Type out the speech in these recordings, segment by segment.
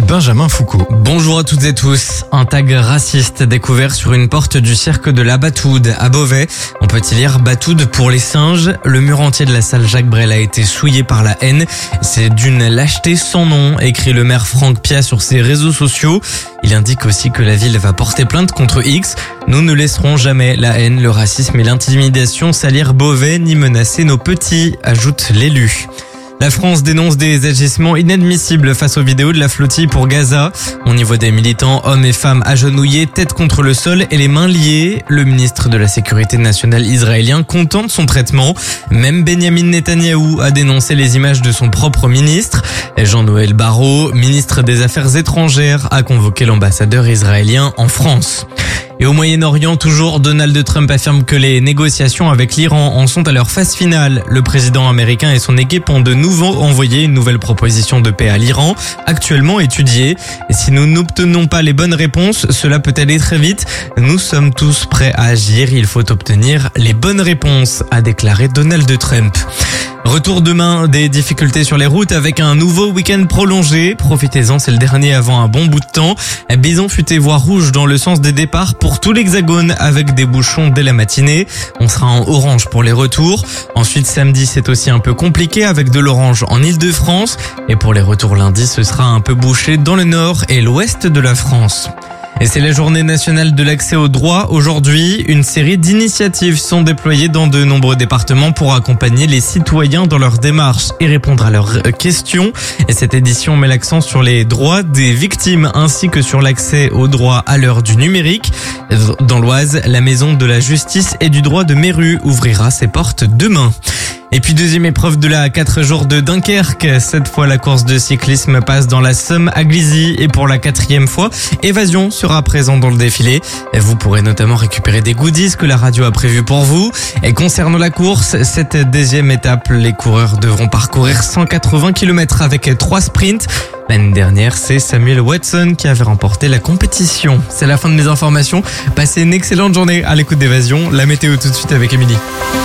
Benjamin Foucault. Bonjour à toutes et tous. Un tag raciste découvert sur une porte du cirque de la Batoude à Beauvais. On peut y lire Batoude pour les singes. Le mur entier de la salle Jacques Brel a été souillé par la haine. C'est d'une lâcheté sans nom, écrit le maire Franck Piat sur ses réseaux sociaux. Il indique aussi que la ville va porter plainte contre X. Nous ne laisserons jamais la haine, le racisme et l'intimidation salir Beauvais ni menacer nos petits, ajoute l'élu. La France dénonce des agissements inadmissibles face aux vidéos de la flottille pour Gaza. On y voit des militants, hommes et femmes agenouillés, tête contre le sol et les mains liées. Le ministre de la Sécurité nationale israélien contente son traitement. Même Benjamin Netanyahou a dénoncé les images de son propre ministre. Jean-Noël Barrot, ministre des Affaires étrangères, a convoqué l'ambassadeur israélien en France. Et au Moyen-Orient, toujours, Donald Trump affirme que les négociations avec l'Iran en sont à leur phase finale. Le président américain et son équipe ont de nouveau envoyé une nouvelle proposition de paix à l'Iran, actuellement étudiée. Et si nous n'obtenons pas les bonnes réponses, cela peut aller très vite. Nous sommes tous prêts à agir, il faut obtenir les bonnes réponses, a déclaré Donald Trump. Retour demain des difficultés sur les routes avec un nouveau week-end prolongé. Profitez-en, c'est le dernier avant un bon bout de temps. Bison futé voie rouge dans le sens des départs pour tout l'Hexagone avec des bouchons dès la matinée. On sera en orange pour les retours. Ensuite, samedi, c'est aussi un peu compliqué avec de l'orange en Île-de-France. Et pour les retours lundi, ce sera un peu bouché dans le nord et l'ouest de la France. Et c'est la journée nationale de l'accès au droit. Aujourd'hui, une série d'initiatives sont déployées dans de nombreux départements pour accompagner les citoyens dans leurs démarches et répondre à leurs questions. Et cette édition met l'accent sur les droits des victimes ainsi que sur l'accès au droit à l'heure du numérique. Dans l'Oise, la Maison de la Justice et du Droit de Méru ouvrira ses portes demain. Et puis deuxième épreuve de la 4 jours de Dunkerque. Cette fois, la course de cyclisme passe dans la Somme à Glizy et pour la 4e fois, Évasion sera présent dans le défilé. Vous pourrez notamment récupérer des goodies que la radio a prévus pour vous. Et concernant la course, cette 10e étape, les coureurs devront parcourir 180 km avec 3 sprints. L'année dernière, c'est Samuel Watson qui avait remporté la compétition. C'est la fin de mes informations. Passez une excellente journée à l'écoute d'Évasion. La météo tout de suite avec Émilie.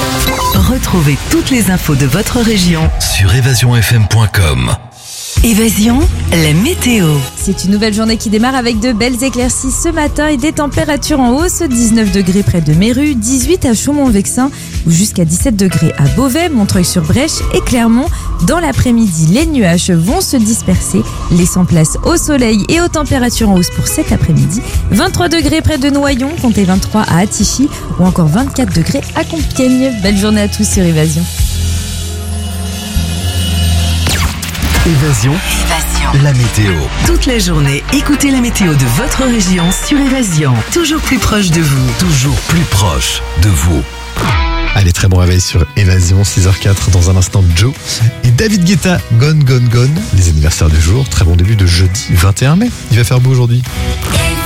Retrouvez toutes les infos de votre région Sur évasionfm.com. Évasion, la météo. C'est une nouvelle journée qui démarre avec de belles éclaircies ce matin et des températures en hausse. 19 degrés près de Méru, 18 à Chaumont-Vexin ou jusqu'à 17 degrés à Beauvais, Montreuil-sur-Brèche et Clermont. Dans l'après-midi, les nuages vont se disperser, laissant place au soleil et aux températures en hausse pour cet après-midi. 23 degrés près de Noyon, comptez 23 à Attichy ou encore 24 degrés à Compiègne. Belle journée à tous sur Évasion. Évasion, la météo. Toute la journée, écoutez la météo de votre région sur Évasion. Toujours plus proche de vous. Toujours plus proche de vous. Allez, très bon réveil sur Évasion, 6h04 dans un instant Joe et David Guetta, Gone Gone Gone, les anniversaires du jour. Très bon début de jeudi 21 mai. Il va faire beau aujourd'hui.